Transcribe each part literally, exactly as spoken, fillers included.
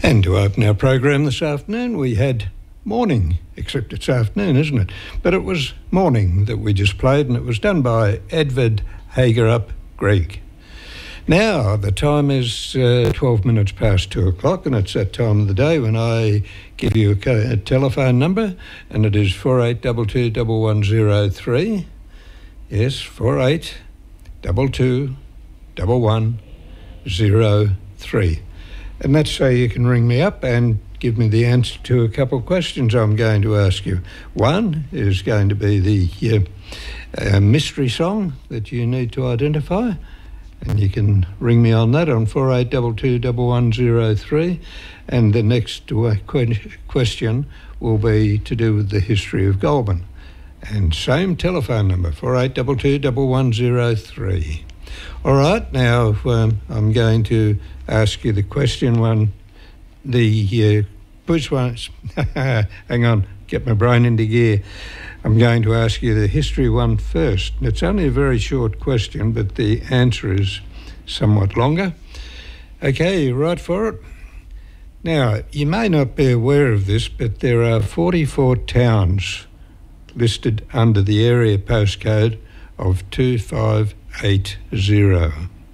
And to open our program this afternoon, we had Morning, except it's afternoon, isn't it? But it was Morning that we just played, and it was done by Edvard Hagerup Grieg. Now, the time is uh, twelve minutes past two o'clock, and it's that time of the day when I give you a, co- a telephone number, and it is four eight two two, one one zero three. Yes, four eight two two, one one zero three. And that's so you can ring me up and give me the answer to a couple of questions I'm going to ask you. One is going to be the uh, uh, mystery song that you need to identify, and you can ring me on that on four eight two two, one one zero three. And the next uh, que- question will be to do with the history of Goulburn. And same telephone number, four eight two two, one one zero three. All right, now um, I'm going to ask you the question one, the uh, push ones. Hang on, get my brain into gear. I'm going to ask you the history one first. It's only a very short question, but the answer is somewhat longer. Okay, you right for it? Now, you may not be aware of this, but there are forty-four towns listed under the area postcode of two five eight zero.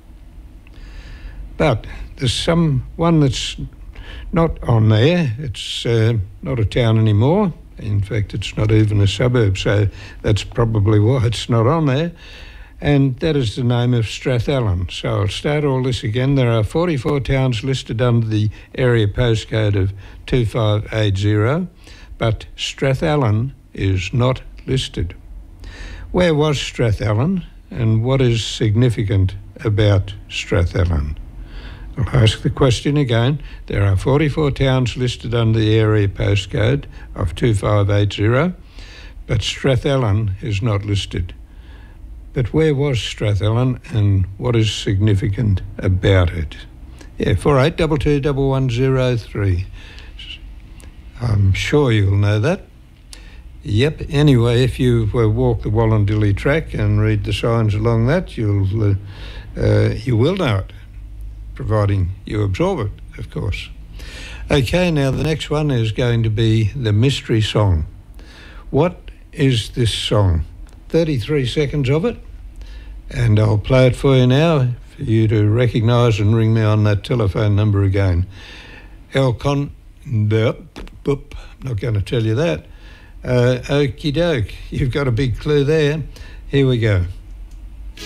But there's some one that's not on there. It's uh, not a town anymore. In fact, it's not even a suburb, so that's probably why it's not on there. And that is the name of Strathallan. So I'll start all this again. There are forty-four towns listed under the area postcode of two five eight zero, but Strathallan is not listed. Where was Strathallan, and what is significant about Strathallan? I'll ask the question again. There are forty-four towns listed under the area postcode of two five eight zero, but Strathallan is not listed. But where was Strathallan, and what is significant about it? Yeah, four eight two two, one one zero three. I'm sure you'll know that. Yep, anyway, if you uh, walk the Wallandilly track and read the signs along that, you'll uh, uh, you will know it, providing you absorb it, of course. Okay, now the next one is going to be the mystery song. What is this song? thirty-three seconds of it, and I'll play it for you now for you to recognise and ring me on that telephone number again. Elcon, boop, not going to tell you that. Uh, okie doke, you've got a big clue there. Here we go.